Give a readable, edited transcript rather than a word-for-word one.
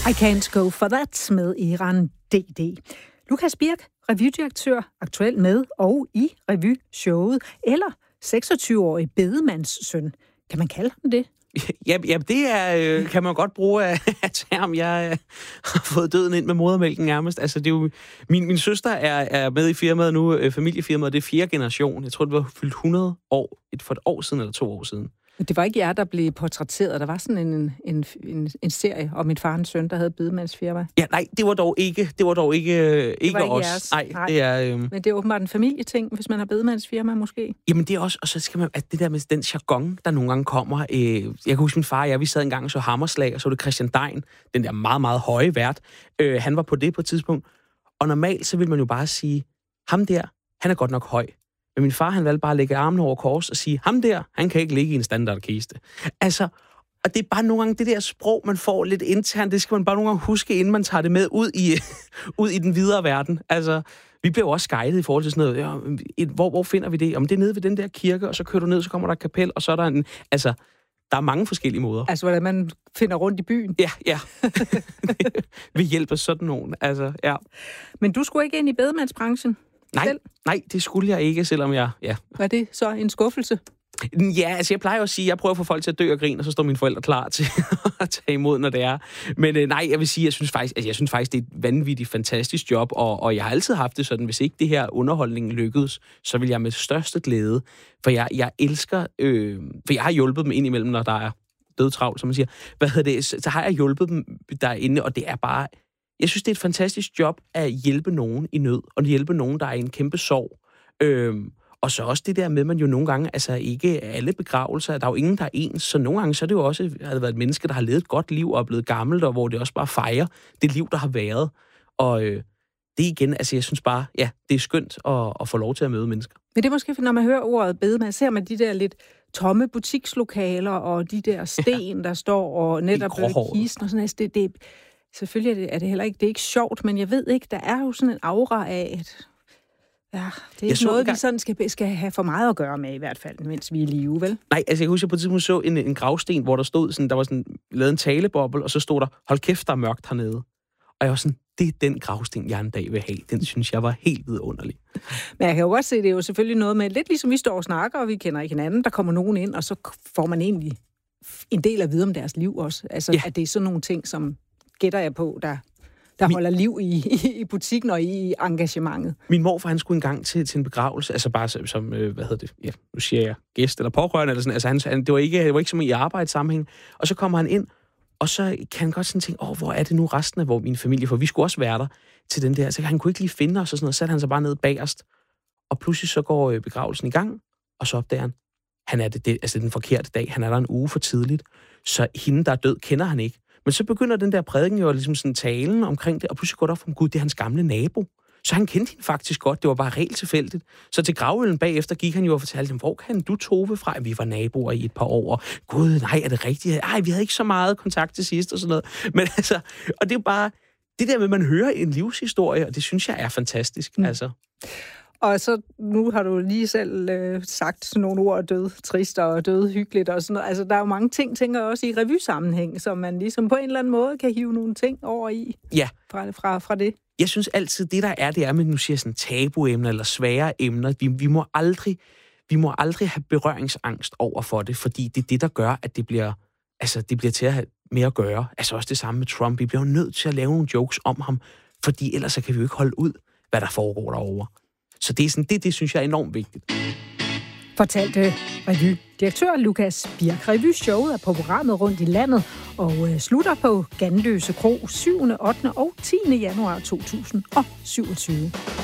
I Can't Go For That med Iran DD. Lukas Birk, revydirektør, aktuel med og i revyshowet, eller 26-årig bedemandssøn. Kan man kalde ham det? Ja, det er, kan man godt bruge af term. Jeg har fået døden ind med modermælken nærmest. Altså, det er jo, min søster er med i firmaet nu, familiefirmaet, det er 4. generation. Jeg tror, det var fyldt 100 år, for et år siden eller 2 år siden. Det var ikke jer, der blev portrætteret. Der var sådan en serie om min far og en søn, der havde bedemandsfirma. Ja, nej, det var dog ikke os. Jeres. Nej, det er... Men det er åbenbart en familieting, hvis man har bedemandsfirma måske. Jamen det er også, og så skal man, at det der med den jargon, der nogle gange kommer. Jeg kan huske min far og jeg, vi sad engang og så Hammerslag, og så var det Christian Dein, den der meget, meget høje vært. Han var på det på et tidspunkt. Og normalt, så vil man jo bare sige, ham der, han er godt nok høj. Men min far, han valgte bare at lægge armene over kors og sige, ham der, han kan ikke ligge i en standardkiste. Altså, og det er bare nogle gange det der sprog, man får lidt internt, det skal man bare nogle gange huske, inden man tager det med ud i den videre verden. Altså, vi blev også guidet i forhold til sådan noget, ja, hvor finder vi det? Om det er nede ved den der kirke, og så kører du ned, så kommer der et kapel, og så er der en... Altså, der er mange forskellige måder. Altså, hvordan man finder rundt i byen? Ja. Vi hjælper sådan nogen, altså, ja. Men du skulle ikke ind i bedemandsbranchen? Nej, det skulle jeg ikke, selvom jeg... Ja. Var det så en skuffelse? Ja, altså jeg plejer at sige, at jeg prøver at få folk til at dø og grine, og så står mine forældre klar til at tage imod, når det er. Men nej, jeg vil sige, jeg synes faktisk, det er et vanvittigt fantastisk job, og jeg har altid haft det sådan, hvis ikke det her underholdning lykkedes, så vil jeg med største glæde, for jeg elsker, for jeg har hjulpet dem indimellem, når der er dødtravlt, som man siger. Så har jeg hjulpet dem derinde, og det er bare... Jeg synes, det er et fantastisk job at hjælpe nogen i nød, og hjælpe nogen, der er i en kæmpe sorg. Og så også det der med, man jo nogle gange, altså ikke alle begravelser, der er jo ingen, der er ens, så nogle gange så er det jo også, har det været et menneske, der har levet et godt liv og er blevet gammelt, og hvor det også bare fejrer det liv, der har været. Og det igen, altså jeg synes bare, ja, det er skønt at få lov til at møde mennesker. Men det er måske, når man hører ordet bedemand, ser man de der lidt tomme butikslokaler, og de der sten, der står, og netop kisten og sådan noget. Det selvfølgelig er det heller ikke, det er ikke sjovt, men jeg ved ikke, der er jo sådan en aura af, at ja, det er ikke noget, vi sådan skal have for meget at gøre med, i hvert fald, mens vi er i live, vel? Nej, altså jeg husker på et tidspunkt så en gravsten, hvor der stod sådan, der var sådan lavet en taleboble, og så stod der, hold kæft, der er mørkt hernede. Og jeg var sådan, det er den gravsten, jeg en dag vil have. Den synes jeg var helt vidunderlig. Men jeg kan jo godt se, det er jo selvfølgelig noget med, lidt ligesom vi står og snakker, og vi kender ikke hinanden, der kommer nogen ind, og så får man egentlig en del at vide om deres liv også. Altså, ja. At det er sådan nogle ting, som gætter jeg på, der holder liv i butikken og i engagementet. Min morfar, han skulle engang til en begravelse, altså bare som ja, nu siger jeg, gæst eller pårørende, eller sådan, altså det var ikke som i arbejdssammenhæng. Og så kommer han ind, og så kan han godt sådan tænke, hvor er det nu resten af min familie, for vi skulle også være der til den der, så han kunne ikke lige finde os, og sådan noget, så satte han sig bare ned bagerst, og pludselig så går begravelsen i gang, og så opdager han er altså den forkerte dag, han er der en uge for tidligt, så hende, der er død, kender han ikke. Men så begynder den der prædiken jo ligesom sådan talen omkring det, og pludselig går det op for Gud, det er hans gamle nabo. Så han kendte hende faktisk godt, det var bare helt tilfældigt. Så til gravøllen bagefter gik han jo og fortalte dem, hvor kan du Tove fra? Vi var naboer i et par år. Gud, nej, er det rigtigt? Ej, vi havde ikke så meget kontakt til sidst og sådan noget. Men altså, og det er jo bare, det der med, at man hører en livshistorie, og det synes jeg er fantastisk, altså. Og så, nu har du lige selv sagt sådan nogle ord, død trist og død hyggeligt og sådan noget. Altså, der er jo mange ting, tænker jeg også i revysammenhæng, som man ligesom på en eller anden måde kan hive nogle ting over i. Ja. Fra det. Jeg synes altid, det er med, nu siger sådan tabuemner eller svære emner. Vi må aldrig have berøringsangst over for det, fordi det er det, der gør, at det bliver til at have mere at gøre. Altså også det samme med Trump. Vi bliver jo nødt til at lave nogle jokes om ham, fordi ellers så kan vi jo ikke holde ud, hvad der foregår derovre. Så det er sådan, det synes jeg er enormt vigtigt. Fortalte revydirektør Lukas Birk. Revyshowet er på programmet rundt i landet og slutter på Ganløse Kro 7., 8. og 10. januar 2027.